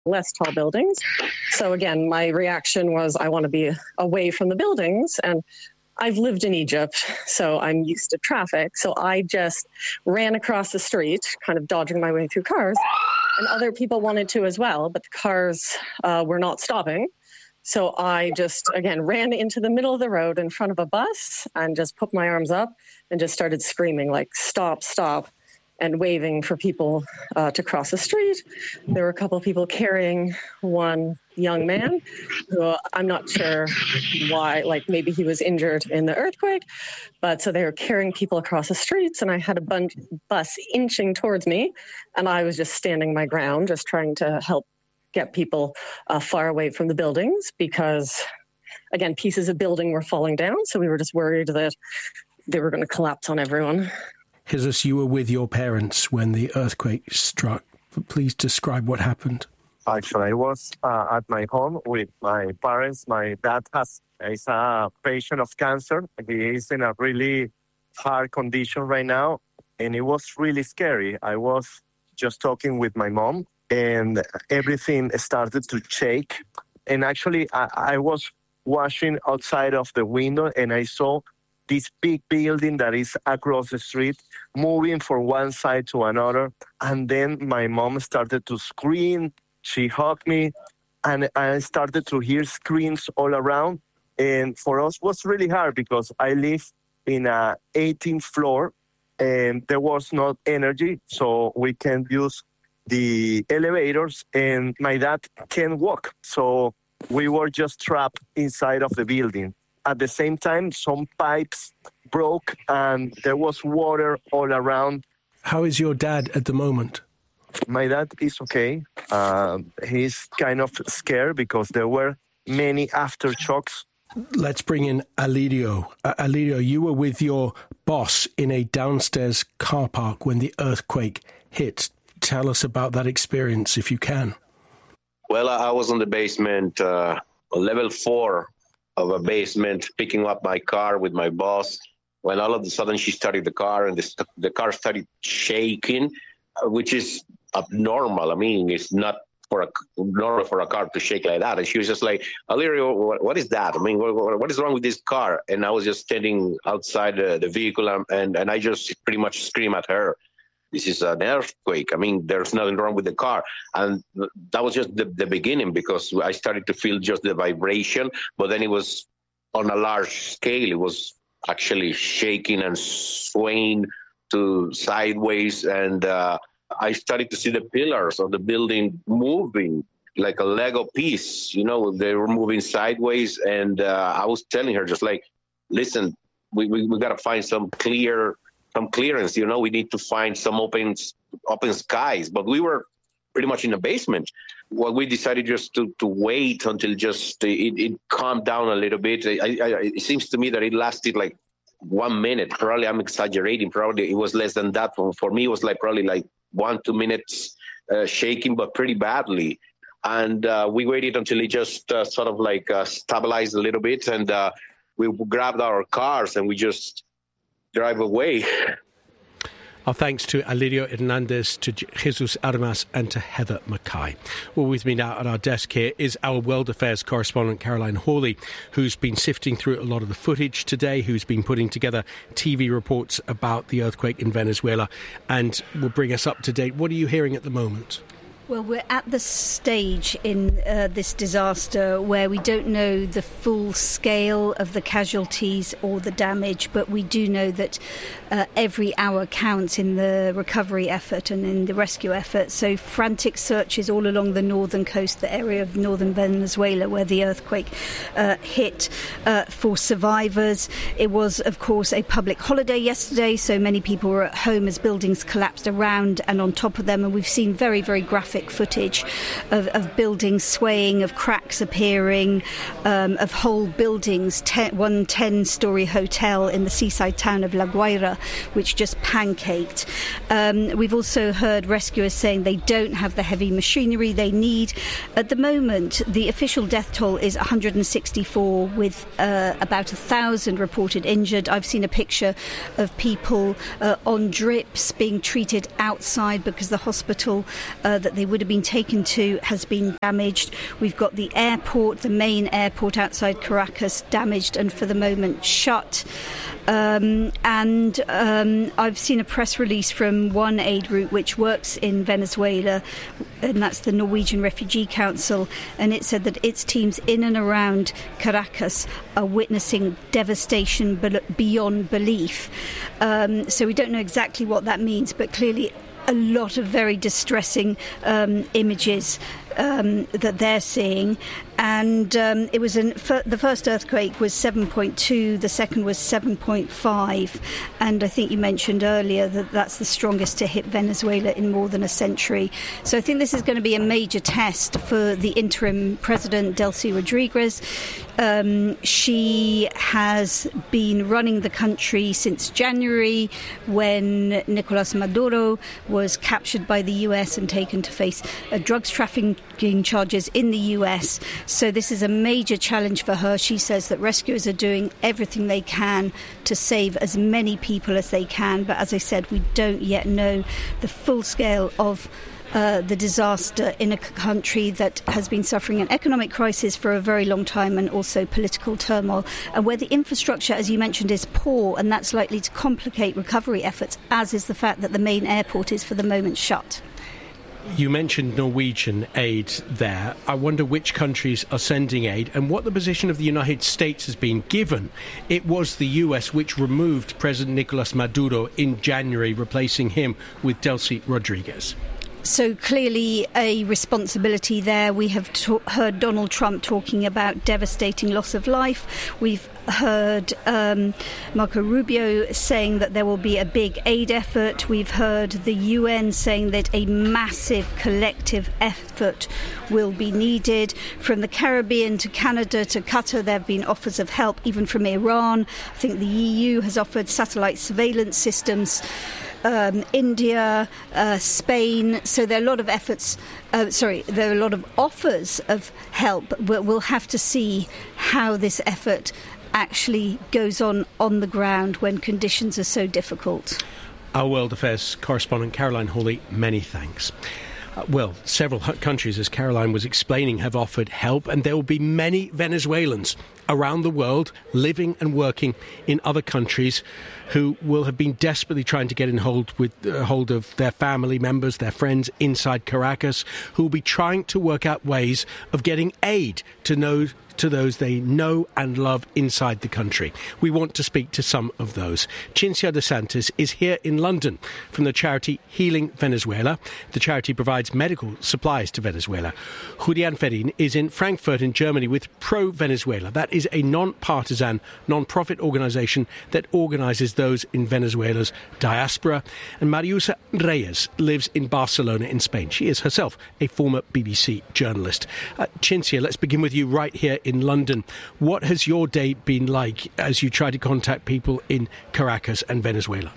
less tall buildings. So again, my reaction was I want to be away from the buildings. And I've lived in Egypt, so I'm used to traffic. So I just ran across the street, kind of dodging my way through cars. And other people wanted to as well, but the cars were not stopping. So I just, again, ran into the middle of the road in front of a bus and just put my arms up and just started screaming, like, stop, stop, and waving for people to cross the street. There were a couple of people carrying one young man who I'm not sure why, like maybe he was injured in the earthquake, but so they were carrying people across the streets and I had a bus inching towards me and I was just standing my ground, just trying to help get people far away from the buildings because, again, pieces of building were falling down. So we were just worried that they were going to collapse on everyone. Jesus, you were with your parents when the earthquake struck. Please describe what happened. Actually, I was at my home with my parents. My dad is a patient of cancer. He is in a really hard condition right now, and it was really scary. I was just talking with my mom, and everything started to shake. And actually, I was watching outside of the window, and I saw this big building that is across the street moving from one side to another. And then my mom started to scream. She hugged me, and I started to hear screams all around. And for us, it was really hard because I live in a 18th floor, and there was no energy, so we can use the elevators, and my dad can't walk. So we were just trapped inside of the building. At the same time, some pipes broke, and there was water all around. How is your dad at the moment? My dad is okay. He's kind of scared because there were many aftershocks. Let's bring in Alirio. Alirio, you were with your boss in a downstairs car park when the earthquake hit. Tell us about that experience, if you can. Well, I was on the basement, level 4 of a basement, picking up my car with my boss, when all of a sudden she started the car and the car started shaking, which is abnormal. I mean, it's not normal for a car to shake like that. And she was just like, Alirio, what is that? I mean, what is wrong with this car? And I was just standing outside the vehicle and I just pretty much screamed at her, this is an earthquake. I mean, there's nothing wrong with the car. And that was just the beginning because I started to feel just the vibration, but then it was on a large scale. It was actually shaking and swaying to sideways. And I started to see the pillars of the building moving like a Lego piece. You know, they were moving sideways. And I was telling her just like, listen, we got to find some clearance, you know, we need to find some open skies, but we were pretty much in the basement. Well, we decided just to wait until just it calmed down a little bit. It seems to me that it lasted like 1 minute. Probably I'm exaggerating. Probably it was less than that. For me, it was like probably like 1-2 minutes shaking, but pretty badly. And we waited until it just sort of like stabilized a little bit. And we grabbed our cars and we just drive away. Our thanks to Alirio Hernandez, to Jesus Armas and to Heather Mackay. Well, with me now at our desk here is our World Affairs correspondent Caroline Hawley, who's been sifting through a lot of the footage today, who's been putting together TV reports about the earthquake in Venezuela and will bring us up to date. What are you hearing at the moment? Well, we're at the stage in this disaster where we don't know the full scale of the casualties or the damage, but we do know that every hour counts in the recovery effort and in the rescue effort. So frantic searches all along the northern coast, the area of northern Venezuela where the earthquake hit, for survivors. It was, of course, a public holiday yesterday, so many people were at home as buildings collapsed around and on top of them, and we've seen very, very graphic footage of buildings swaying, of cracks appearing, of whole buildings. One 10-story hotel in the seaside town of La Guaira, which just pancaked. We've also heard rescuers saying they don't have the heavy machinery they need. At the moment, the official death toll is 164, with about 1,000 reported injured. I've seen a picture of people on drips being treated outside because the hospital that they would have been taken to has been damaged. We've got the airport, the main airport outside Caracas, damaged and for the moment shut. And I've seen a press release from one aid route which works in Venezuela, and that's the Norwegian Refugee Council, and it said that its teams in and around Caracas are witnessing devastation beyond belief. So we don't know exactly what that means, but clearly a lot of very distressing images that they're seeing. And it was the first earthquake was 7.2, the second was 7.5, and I think you mentioned earlier that that's the strongest to hit Venezuela in more than a century. So I think this is going to be a major test for the interim president, Delcy Rodriguez. She has been running the country since January, when Nicolas Maduro was captured by the US and taken to face drugs trafficking charges in the US. So this is a major challenge for her. She says that rescuers are doing everything they can to save as many people as they can. But as I said, we don't yet know the full scale of the disaster in a country that has been suffering an economic crisis for a very long time, and also political turmoil, and where the infrastructure, as you mentioned, is poor, and that's likely to complicate recovery efforts, as is the fact that the main airport is for the moment shut. You mentioned Norwegian aid there. I wonder which countries are sending aid and what the position of the United States has been, given it was the US which removed President Nicolas Maduro in January, replacing him with Delcy Rodriguez. So clearly a responsibility there. We have heard Donald Trump talking about devastating loss of life. We've heard Marco Rubio saying that there will be a big aid effort. We've heard the UN saying that a massive collective effort will be needed. From the Caribbean to Canada to Qatar, there have been offers of help, even from Iran. I think the EU has offered satellite surveillance systems. India, Spain. So there are a lot of efforts. There are a lot of offers of help, but we'll have to see how this effort actually goes on the ground when conditions are so difficult. Our World Affairs correspondent Caroline Hawley, many thanks. Well, several countries, as Caroline was explaining, have offered help, and there will be many Venezuelans around the world living and working in other countries who will have been desperately trying to get in hold of their family members, their friends inside Caracas, who will be trying to work out ways of getting aid to those they know and love inside the country. We want to speak to some of those. Cinzia De Santis is here in London from the charity Healing Venezuela. The charity provides medical supplies to Venezuela. Julian Ferrin is in Frankfurt in Germany with Pro Venezuela. That is a non-partisan, non-profit organisation that organises those in Venezuela's diaspora. And Mariusa Reyes lives in Barcelona in Spain. She is herself a former BBC journalist. Cinzia, let's begin with you right here in London. What has your day been like as you try to contact people in Caracas and Venezuela?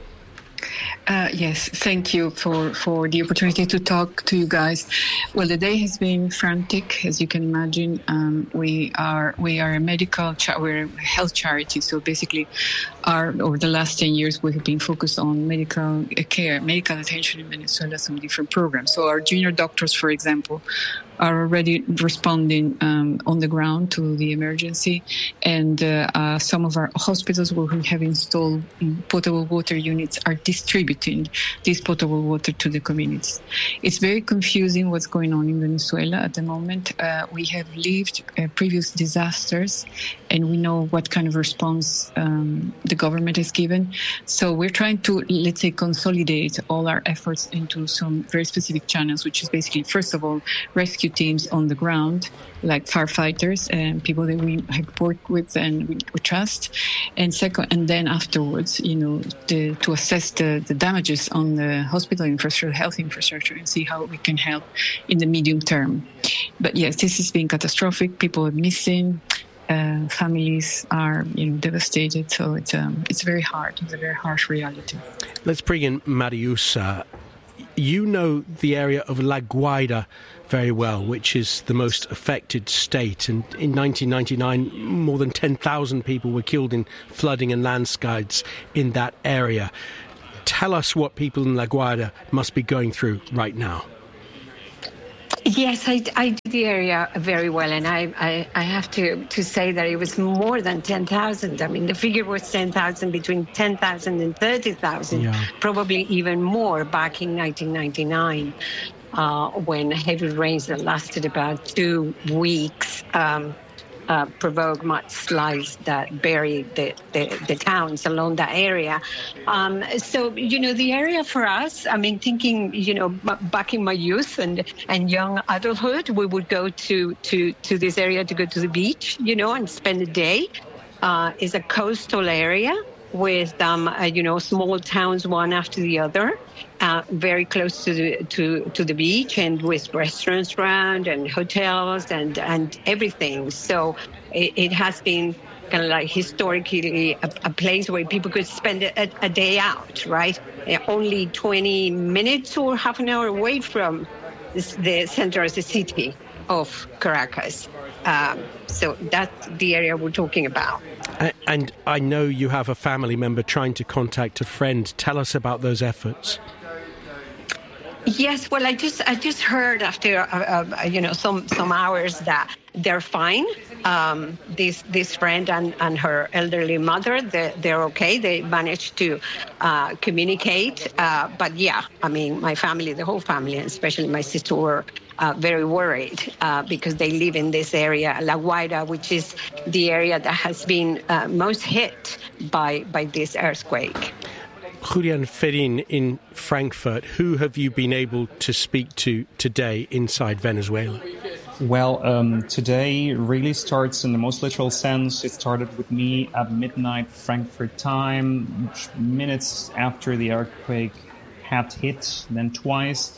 Yes, thank you for the opportunity to talk to you guys. Well, the day has been frantic, as you can imagine. We are a medical, we're a health charity, so basically, over the last 10 years, we have been focused on medical care, medical attention in Venezuela, some different programs. So our junior doctors, for example, are already responding on the ground to the emergency, and some of our hospitals where we have installed potable water units are distributing this potable water to the communities. It's very confusing what's going on in Venezuela at the moment. We have lived previous disasters, and we know what kind of response the government has given. So we're trying to, let's say, consolidate all our efforts into some very specific channels, which is basically, first of all, rescue teams on the ground, like firefighters and people that we have worked with and we trust. And second, and then afterwards, to assess the damages on the hospital infrastructure, health infrastructure, and see how we can help in the medium term. But yes, this has been catastrophic. People are missing. Families are, devastated. So it's very hard. It's a very harsh reality. Let's bring in Mariusa. You know the area of La Guaira very well, which is the most affected state. And in 1999, more than 10,000 people were killed in flooding and landslides in that area. Tell us what people in La Guaira must be going through right now. Yes, I do the area very well, and I have to say that it was more than 10,000. I mean, the figure was 10,000, between 10,000 and 30,000, probably even more back in 1999, when heavy rains that lasted about 2 weeks provoked mudslides that buried the towns along that area. So, the area for us, I mean, thinking, back in my youth and young adulthood, we would go to this area to go to the beach, and spend a day. It's a coastal area with, small towns one after the other. Very close to the beach, and with restaurants around and hotels and everything. So it has been kind of like historically a place where people could spend a day out, right? Only 20 minutes or half an hour away from the center of the city of Caracas. So that's the area we're talking about. And I know you have a family member trying to contact a friend. Tell us about those efforts. Yes, well, I just heard after some hours that they're fine. This friend and her elderly mother, they're okay. They managed to communicate. But yeah, I mean, my family, the whole family, and especially my sister, were very worried because they live in this area, La Guaira, which is the area that has been most hit by this earthquake. Julian Ferrin in Frankfurt, who have you been able to speak to today inside Venezuela? Well, today really starts in the most literal sense. It started with me at midnight Frankfurt time, minutes after the earthquake had hit, then twice.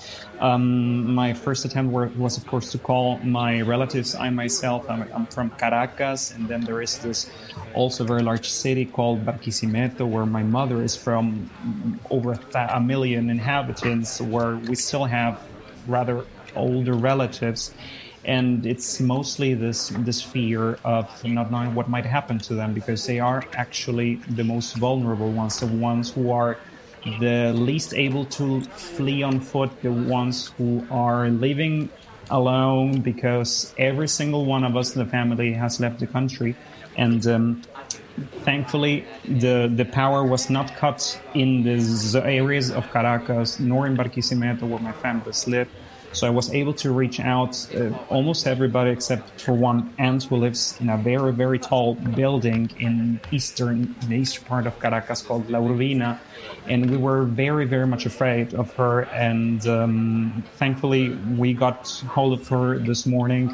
My first attempt was, of course, to call my relatives. I'm from Caracas, and then there is this also very large city called Barquisimeto, where my mother is from, over a million inhabitants, where we still have rather older relatives. And it's mostly this fear of not knowing what might happen to them, because they are actually the most vulnerable ones, the ones who are the least able to flee on foot, the ones who are living alone, because every single one of us in the family has left the country. And thankfully, the power was not cut in the areas of Caracas, nor in Barquisimeto, where my families live. So I was able to reach out almost everybody except for one aunt who lives in a very, very tall building in the eastern part of Caracas called La Urbina. And we were very, very much afraid of her. And thankfully, we got hold of her this morning,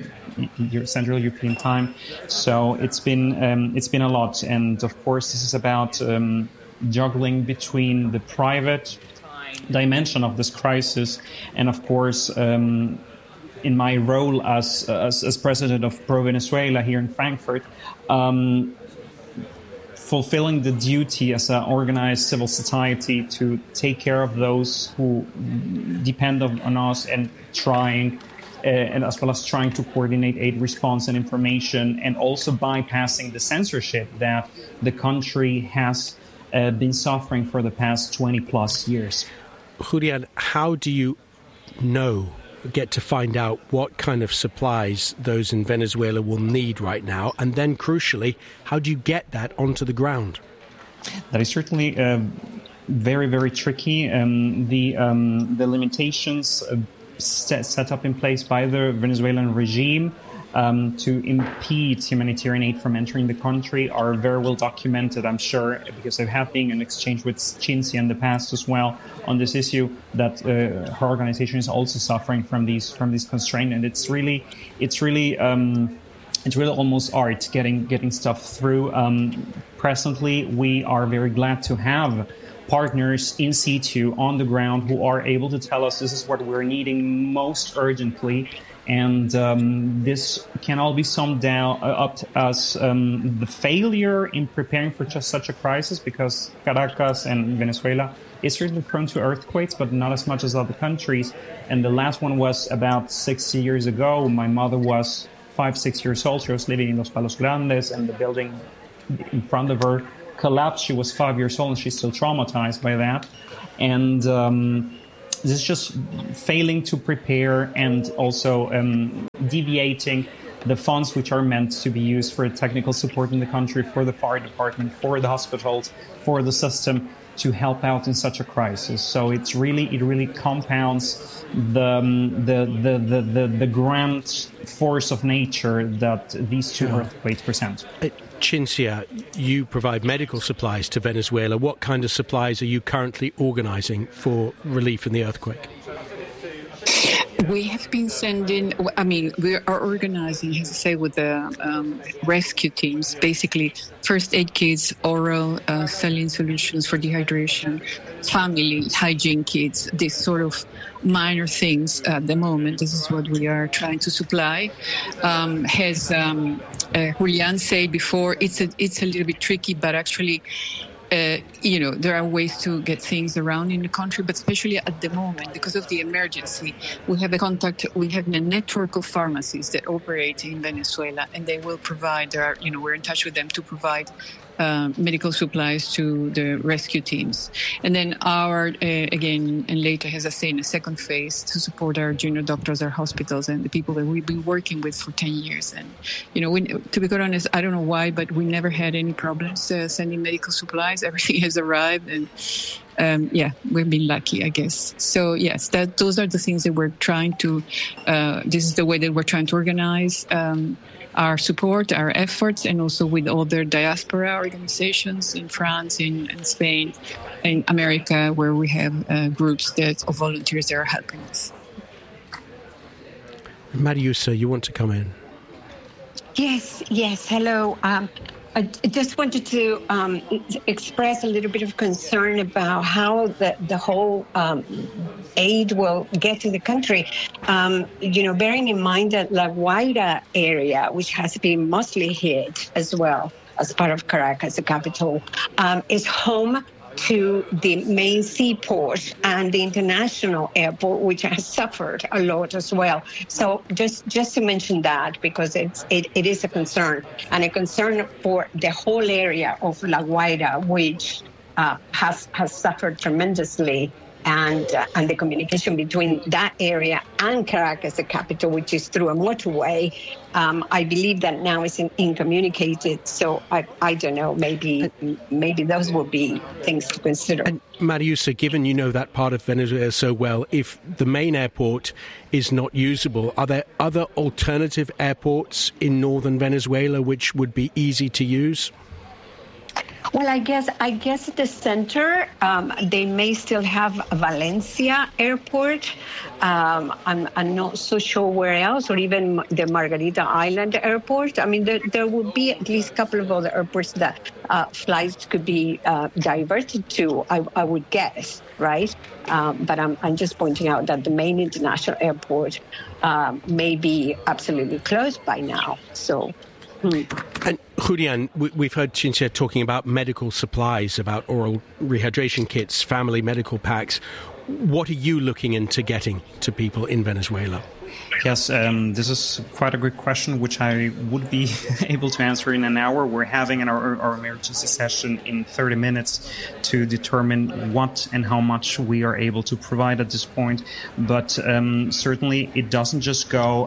Central European time. So it's been a lot. And of course, this is about juggling between the private dimension of this crisis, and of course, in my role as president of Pro Venezuela here in Frankfurt, fulfilling the duty as an organized civil society to take care of those who depend on us, and and as well as trying to coordinate aid response and information, and also bypassing the censorship that the country has been suffering for the past 20 plus years. Julian, how do you get to find out what kind of supplies those in Venezuela will need right now? And then, crucially, how do you get that onto the ground? That is certainly very, very tricky. The limitations set up in place by the Venezuelan regime to impede humanitarian aid from entering the country are very well documented, I'm sure, because there have been an exchange with Cinzia in the past as well on this issue, that her organization is also suffering from these constraints, and it's really almost art getting stuff through. Presently, we are very glad to have partners in situ on the ground who are able to tell us this is what we're needing most urgently. And this can all be summed down up as the failure in preparing for just such a crisis, because Caracas and Venezuela is certainly prone to earthquakes, but not as much as other countries. And the last one was about 6 years ago. My mother was 5-6 years old. She was living in Los Palos Grandes, and the building in front of her collapsed. She was 5 years old, and she's still traumatized by that. And this is just failing to prepare and also deviating the funds which are meant to be used for technical support in the country, for the fire department, for the hospitals, for the system to help out in such a crisis. So it really compounds the grand force of nature that these two earthquakes present. Cinzia, you provide medical supplies to Venezuela. What kind of supplies are you currently organising for relief in the earthquake? We have been sending, we are organizing, as I say, with the rescue teams, basically first aid kits, oral saline solutions for dehydration, family hygiene kits, these sort of minor things at the moment. This is what we are trying to supply. As Julian said before, it's a little bit tricky, but actually, there are ways to get things around in the country, but especially at the moment, because of the emergency, we have a network of pharmacies that operate in Venezuela, and they will provide, we're in touch with them to provide medical supplies to the rescue teams. And then again, and later, as I say, in the second phase, to support our junior doctors, our hospitals, and the people that we've been working with for 10 years. And, to be quite honest, I don't know why, but we never had any problems sending medical supplies. Everything has arrived, and we've been lucky, I guess. So, yes, those are the things that we're trying to, this is the way that we're trying to organize our support, our efforts, and also with other diaspora organizations in France, in Spain, in America, where we have groups of volunteers that are helping us. Mariusa, you want to come in? Yes, hello. I just wanted to express a little bit of concern about how the whole aid will get to the country. Bearing in mind that La Guaira area, which has been mostly hit as well as part of Caracas, the capital, is home to the main seaport and the international airport, which has suffered a lot as well. So just to mention that, because it is a concern, and a concern for the whole area of La Guaira, which has suffered tremendously. And the communication between that area and Caracas, the capital, which is through a motorway, I believe that now is incommunicated. So I don't know, maybe those will be things to consider. And Mariusa, given you know that part of Venezuela so well, if the main airport is not usable, are there other alternative airports in northern Venezuela which would be easy to use? Well, I guess at the center, they may still have Valencia Airport. I'm not so sure where else, or even the Margarita Island Airport. I mean, there will be at least a couple of other airports that flights could be diverted to, I would guess, right? But I'm just pointing out that the main international airport may be absolutely closed by now. So. And Julian, we've heard Cinzia talking about medical supplies, about oral rehydration kits, family medical packs. What are you looking into getting to people in Venezuela? Yes, this is quite a good question, which I would be able to answer in an hour. We're having our emergency session in 30 minutes to determine what and how much we are able to provide at this point. But certainly, it doesn't just go.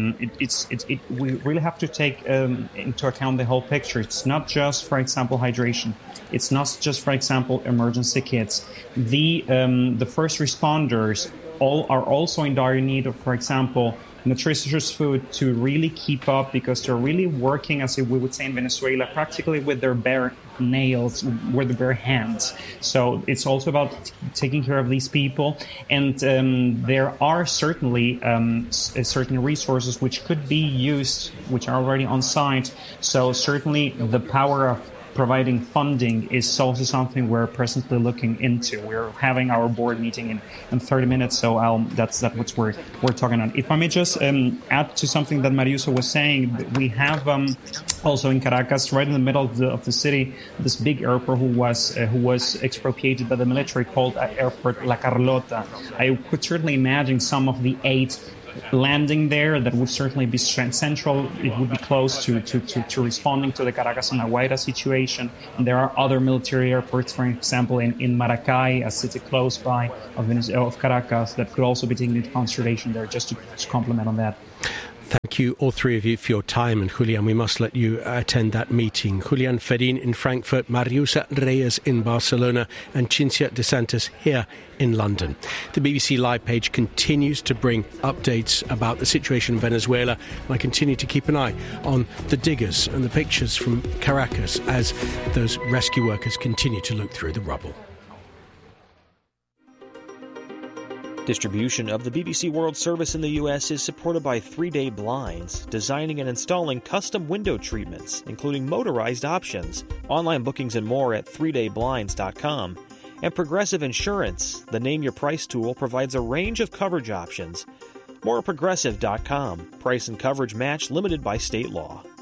We really have to take into account the whole picture. It's not just, for example, hydration. It's not just, for example, emergency kits. The first responders are also in dire need of, for example, nutritious food to really keep up, because they're really working, as we would say in Venezuela, practically with their bare nails, with their bare hands. So it's also about taking care of these people. And there are certainly certain resources which could be used, which are already on site. So certainly the power of providing funding is also something we're presently looking into. We're having our board meeting in 30 minutes, so that's what we're talking on. If I may just add to something that Mariusa was saying, we have also in Caracas, right in the middle of the city, this big airport who was expropriated by the military, called Airport La Carlota. I could certainly imagine some of the aid landing there. That would certainly be central. It would be close to responding to the Caracas and La Guaira situation. And there are other military airports, for example, in Maracay, a city close by of Caracas, that could also be taken into consideration there, just to complement on that. Thank you, all three of you, for your time. And Julian, we must let you attend that meeting. Julian Ferrin in Frankfurt, Mariusa Reyes in Barcelona, and Cinzia De Santis here in London. The BBC Live page continues to bring updates about the situation in Venezuela. I continue to keep an eye on the diggers and the pictures from Caracas as those rescue workers continue to look through the rubble. Distribution of the BBC World Service in the U.S. is supported by 3 Day Blinds, designing and installing custom window treatments, including motorized options. Online bookings and more at 3dayblinds.com. And Progressive Insurance, the Name Your Price tool, provides a range of coverage options. More at progressive.com. Price and coverage match limited by state law.